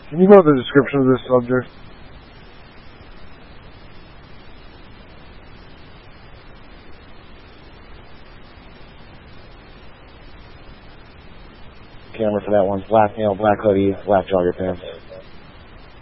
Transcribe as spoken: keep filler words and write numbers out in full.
Can you know the description of this subject? Camera for that one. Black nail, black hoodie, black jogger pants.